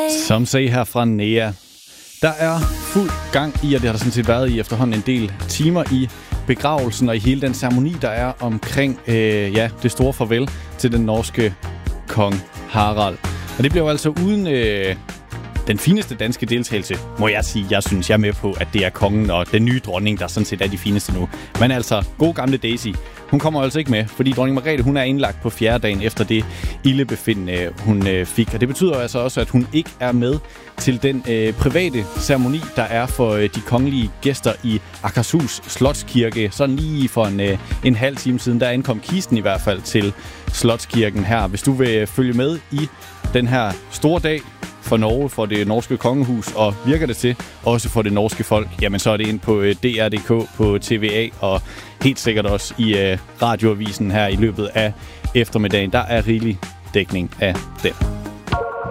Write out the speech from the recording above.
Som se her fra Nea. Der er fuld gang i, og det har der sådan set været i efterhånden en del timer i begravelsen og i hele den ceremoni, der er omkring det store farvel til den norske kong Harald. Og det bliver jo altså uden den fineste danske deltagelse, må jeg sige. Jeg synes, jeg er med på, at det er kongen og den nye dronning, der sådan set er de fineste nu. Men altså, god gamle Daisy, hun kommer altså ikke med, fordi dronning Margrethe, hun er indlagt på 4. dagen efter det ildebefindende, hun fik. Og det betyder altså også, at hun ikke er med til den private ceremoni, der er for de kongelige gæster i Akershus Slotskirke. Sådan lige for en halv time siden, der ankom kisten i hvert fald til Slotskirken her. Hvis du vil følge med i den her store dag for Norge, for det norske kongehus, og virker det til også for det norske folk, jamen så er det ind på DR.dk, på TVA, og helt sikkert også i radioavisen her i løbet af eftermiddagen. Der er rigelig dækning af det.